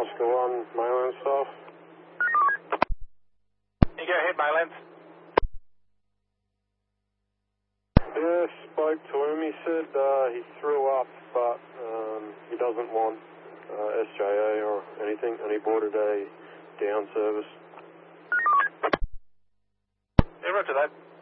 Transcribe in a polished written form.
Oscar 1, mainland staff. You go ahead, mainland. Yeah, spoke to him. He said he threw up, but he doesn't want SJA or anything, and he boarded a down service. Yeah, roger that.